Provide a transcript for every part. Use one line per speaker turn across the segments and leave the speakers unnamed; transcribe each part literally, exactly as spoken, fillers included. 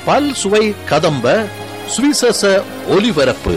பல் சுவை கதம்ப சுவிசேஷ ஒலிபரப்பு.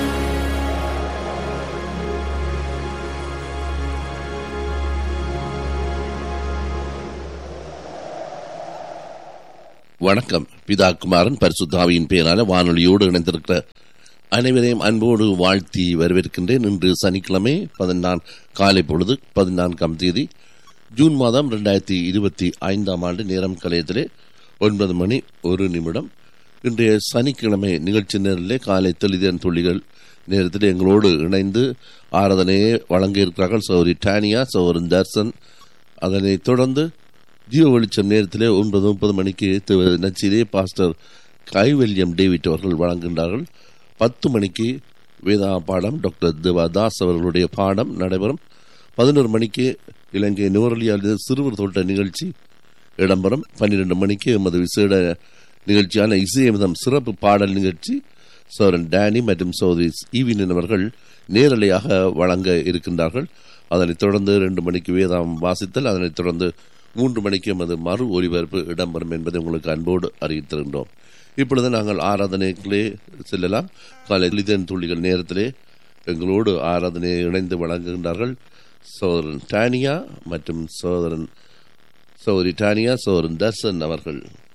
வணக்கம். பிதா குமாரன் பரிசுத்தாவியின் பெயரான வானொலியோடு இணைந்திருக்கிற அனைவரையும் அன்போடு வாழ்த்தி வரவேற்கின்றேன். இன்று சனிக்கிழமை பதினான்கு காலை பொழுது பதினான்காம் தேதி ஜூன் மாதம் இரண்டாயிரத்தி இருபத்தி ஐந்தாம் ஆண்டு. நேரம் கலையத்திலே ஒன்பது மணி ஒரு நிமிடம். இன்றைய சனிக்கிழமை நிகழ்ச்சி நேரிலே காலை தெளிதன் துளிகள் நேரத்தில் எங்களோடு இணைந்து ஆராதனையை வழங்க இருக்கிறார்கள் சௌரி டானியா, சௌரன் தர்சன். அதனைத் தொடர்ந்து ஜீவ வெளிச்சம் நேரத்திலே ஒன்பது முப்பது மணிக்கு நச்சிலே பாஸ்டர் கைவல்யம் டேவிட் அவர்கள் வழங்குகின்றார்கள். பத்து மணிக்கு வேதா பாடம் டாக்டர் தேவாதாஸ் அவர்களுடைய பாடம் நடைபெறும். பதினோரு மணிக்கு இலங்கை நுவரலியாவில் சிறுவர் தோட்ட நிகழ்ச்சி இடம்பெறும். பன்னிரெண்டு மணிக்கு எமது விசேட நிகழ்ச்சியான இசையமிதம் சிறப்பு பாடல் நிகழ்ச்சி சோரன் டேனி மற்றும் சௌதரி ஈவினின் அவர்கள் நேரலையாக வழங்க இருக்கின்றார்கள். அதனைத் தொடர்ந்து ரெண்டு மணிக்கு வேதாம் வாசித்தல், அதனைத் தொடர்ந்து மூன்று மணிக்கு எமது மறு ஒலிபரப்பு இடம்பெறும் என்பதை உங்களுக்கு அன்போடு அறிவித்திருக்கின்றோம். இப்பொழுது நாங்கள் ஆராதனைகளே செல்லலாம். காலை தெளிதன் துளிகள் நேரத்திலே எங்களோடு ஆராதனையை இணைந்து வழங்குகின்றார்கள் சோதரன் டானியா மற்றும் சோதரன் சௌரி டானியா, சோதரன் தர்சன் அவர்கள்.